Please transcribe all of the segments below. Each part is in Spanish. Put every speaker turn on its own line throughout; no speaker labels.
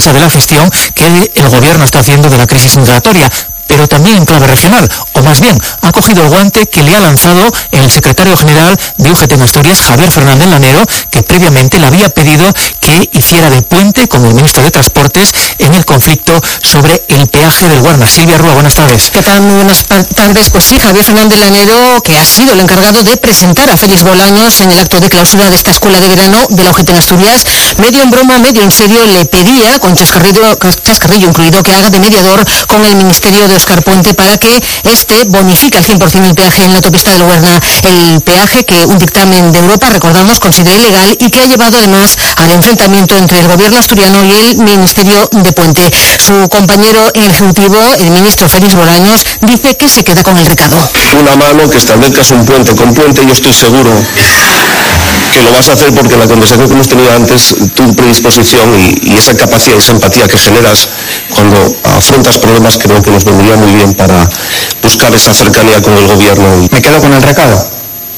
defensa de la gestión que el gobierno está haciendo de la crisis migratoria, pero también en clave regional, o más bien, ha cogido el guante que le ha lanzado el secretario general de UGT en Asturias, Javier Fernández Lanero, que previamente le había pedido que hiciera de puente con el ministro de Transportes en el conflicto sobre el peaje del Guarna. Silvia Rúa, buenas tardes.
¿Qué tal? Muy buenas tardes. Pues sí, Javier Fernández Lanero, que ha sido el encargado de presentar a Félix Bolaños en el acto de clausura de esta escuela de verano de la UGT en Asturias, medio en broma, medio en serio, le pedía, con chascarrillo incluido, que haga de mediador con el Ministerio de Óscar Puente para que bonifique al 100% el peaje en la autopista del Huerna, el peaje que un dictamen de Europa, recordamos, considera ilegal y que ha llevado además al enfrentamiento entre el gobierno asturiano y el Ministerio de Puente. Su compañero en el Ejecutivo, el ministro Félix Bolaños, dice que se queda con el recado.
Una mano que establezcas un puente con puente, yo estoy seguro que lo vas a hacer porque la conversación que hemos tenido antes, tu predisposición y esa capacidad y esa empatía que generas cuando afrontas problemas, creo que nos vendría muy bien para buscar esa cercanía con el gobierno.
Me quedo con el recado.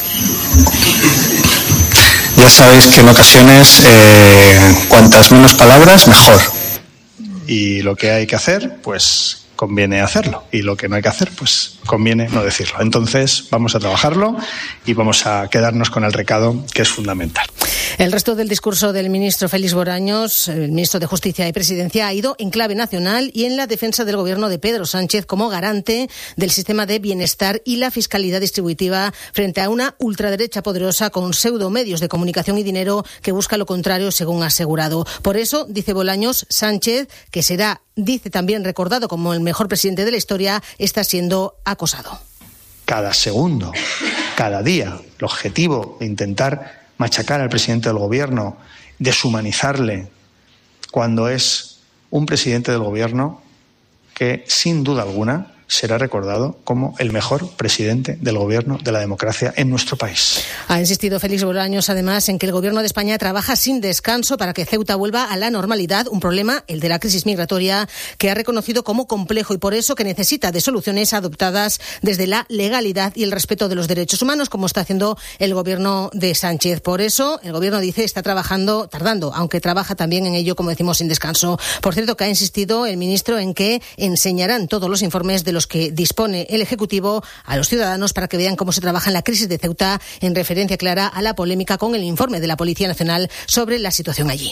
Ya sabéis que en ocasiones cuantas menos palabras, mejor.
Y lo que hay que hacer, pues conviene hacerlo. Y lo que no hay que hacer, pues conviene no decirlo. Entonces vamos a trabajarlo y vamos a quedarnos con el recado, que es fundamental.
El resto del discurso del ministro Félix Bolaños, el ministro de Justicia y Presidencia, ha ido en clave nacional y en la defensa del gobierno de Pedro Sánchez como garante del sistema de bienestar y la fiscalidad distributiva frente a una ultraderecha poderosa con pseudomedios de comunicación y dinero que busca lo contrario, según ha asegurado. Por eso, dice Bolaños, Sánchez, que será, dice también, recordado como el mejor presidente de la historia, está siendo acosado.
Cada segundo, cada día, el objetivo de intentar machacar al presidente del gobierno, deshumanizarle, cuando es un presidente del gobierno que, sin duda alguna, será recordado como el mejor presidente del gobierno de la democracia en nuestro país.
Ha insistido Félix Bolaños, además, en que el gobierno de España trabaja sin descanso para que Ceuta vuelva a la normalidad, un problema, el de la crisis migratoria, que ha reconocido como complejo y por eso que necesita de soluciones adoptadas desde la legalidad y el respeto de los derechos humanos, como está haciendo el gobierno de Sánchez. Por eso, el gobierno dice está tardando, aunque trabaja también en ello, como decimos, sin descanso. Por cierto, que ha insistido el ministro en que enseñarán todos los informes de los que dispone el Ejecutivo a los ciudadanos para que vean cómo se trabaja en la crisis de Ceuta, en referencia clara a la polémica con el informe de la Policía Nacional sobre la situación allí.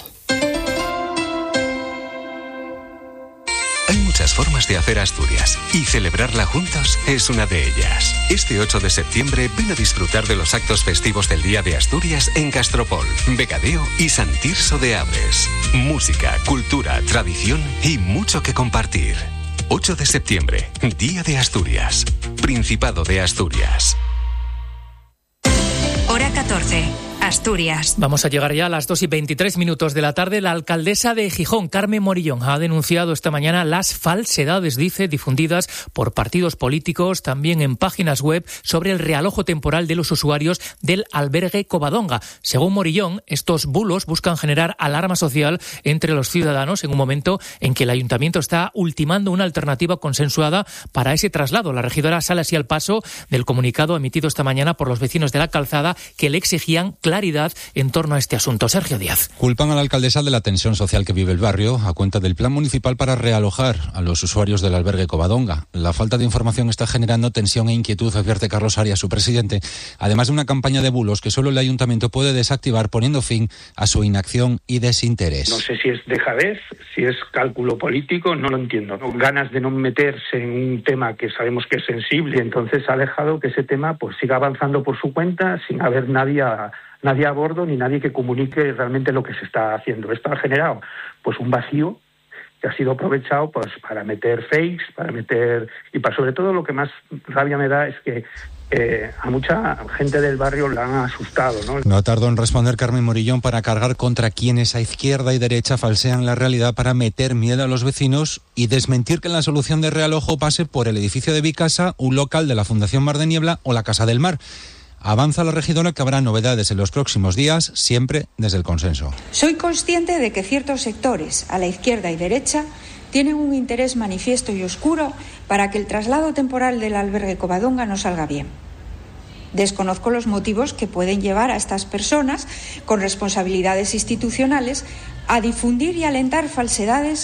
Hay muchas formas de hacer Asturias y celebrarla juntos es una de ellas. Este 8 de septiembre ven a disfrutar de los actos festivos del Día de Asturias en Castropol, Becadeo y Sant Tirso de Abres. Música, cultura, tradición y mucho que compartir. 8 de septiembre, Día de Asturias, Principado de Asturias.
Hora 14. Asturias.
Vamos a llegar ya a las 2:23 de la tarde. La alcaldesa de Gijón, Carmen Morillón, ha denunciado esta mañana las falsedades, dice, difundidas por partidos políticos, también en páginas web, sobre el realojo temporal de los usuarios del albergue Covadonga. Según Morillón, estos bulos buscan generar alarma social entre los ciudadanos en un momento en que el ayuntamiento está ultimando una alternativa consensuada para ese traslado. La regidora sale así al paso del comunicado emitido esta mañana por los vecinos de la Calzada, que le exigían claridad en torno a este asunto. Sergio Díaz.
Culpan a la alcaldesa de la tensión social que vive el barrio a cuenta del plan municipal para realojar a los usuarios del albergue Covadonga. La falta de información está generando tensión e inquietud, advierte Carlos Arias, su presidente, además de una campaña de bulos que solo el ayuntamiento puede desactivar poniendo fin a su inacción y desinterés.
No sé si es dejadez, si es cálculo político, no lo entiendo. Ganas de no meterse en un tema que sabemos que es sensible, entonces ha dejado que ese tema pues siga avanzando por su cuenta sin haber nadie a bordo ni nadie que comunique realmente lo que se está haciendo. Esto ha generado pues un vacío que ha sido aprovechado pues para meter fakes, y para sobre todo lo que más rabia me da es que a mucha gente del barrio la han asustado, ¿no?
No tardó en responder Carmen Morillón para cargar contra quienes a izquierda y derecha falsean la realidad para meter miedo a los vecinos y desmentir que la solución de realojo pase por el edificio de Vicasa, un local de la Fundación Mar de Niebla o la Casa del Mar. Avanza la regidora que habrá novedades en los próximos días, siempre desde el consenso.
Soy consciente de que ciertos sectores, a la izquierda y derecha, tienen un interés manifiesto y oscuro para que el traslado temporal del albergue Covadonga no salga bien. Desconozco los motivos que pueden llevar a estas personas con responsabilidades institucionales a difundir y alentar falsedades